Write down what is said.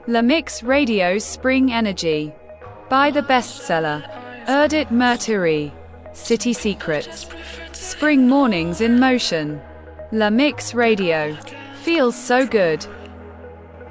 La Mix Radio's Spring Energy. By the bestseller Erdit Merturi. City Secrets. Spring mornings in motion. La Mix Radio. Feels so good.